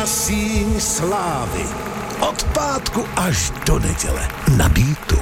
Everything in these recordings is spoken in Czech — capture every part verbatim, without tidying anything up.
Nová síň slávy. Od pátku až do neděle na Beatu.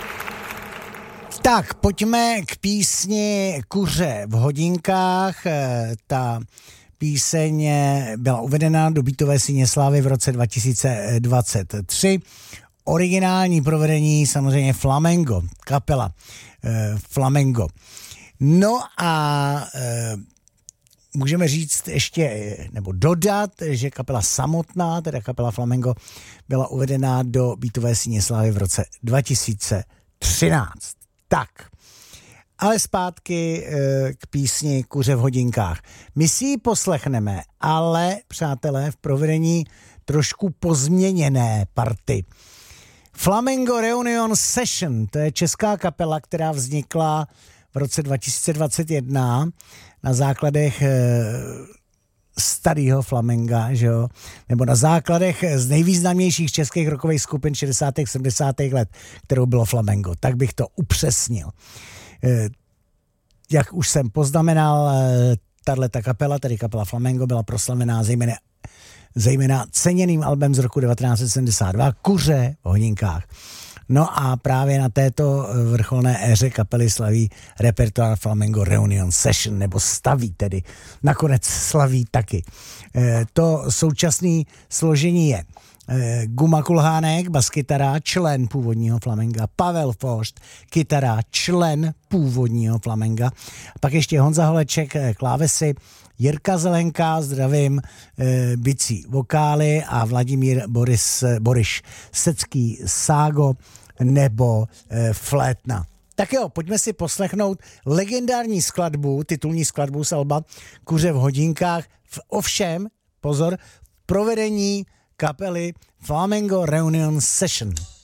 Tak, pojďme k písni Kuře v hodinkách. Ta píseň byla uvedena do Beatové síně slávy v roce dva tisíce dvacet tři. Originální provedení samozřejmě Flamengo, kapela eh, Flamengo. No a eh, můžeme říct ještě, nebo dodat, že kapela samotná, teda kapela Flamengo, byla uvedena do Beatové síně slávy v roce dva tisíce třináct. Tak, ale zpátky e, k písni Kuře v hodinkách. My si ji poslechneme, ale, přátelé, v provedení trošku pozměněné party. Flamengo Reunion Session, to je česká kapela, která vznikla v roce dva tisíce dvacet jedna na základech e, starého flamenga, že jo? Nebo na základech z nejvýznamnějších českých rockových skupin šedesátých sedmdesátých let, kterou bylo Flamengo. Tak bych to upřesnil. E, jak už jsem poznamenal, e, tato kapela, tedy kapela Flamengo, byla proslavená zejména, zejména ceněným albem z roku devatenáct set sedmdesát dva Kuře v hodinkách. No a právě na této vrcholné éře kapely slaví repertoár Flamengo Reunion Session, nebo staví tedy. Nakonec slaví taky. E, to současné složení je e, Guma Kulhánek, baskytara, člen původního Flamenga, Pavel Fošt, kytara, člen původního Flamenga, pak ještě Honza Holeček, klávesy, Jirka Zelenka, zdravím, e, bicí vokály a Vladimír Boris, Boriš Secký, ságo nebo e, flétna. Tak jo, pojďme si poslechnout legendární skladbu, titulní skladbu z alba Kuře v hodinkách, v, ovšem, pozor, v provedení kapely Flamengo Reunion Session.